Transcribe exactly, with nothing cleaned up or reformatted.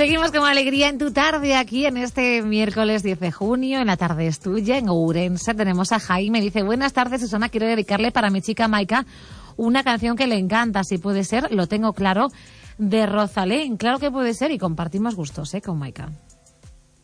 Seguimos con alegría en tu tarde aquí en este miércoles diez de junio, en la tarde es tuya, en Ourense. Tenemos a Jaime, dice, buenas tardes Susana, quiero dedicarle para mi chica Maika una canción que le encanta, si puede ser, lo tengo claro, de Rosalén. Claro que puede ser y compartimos gustos, ¿eh? Con Maika.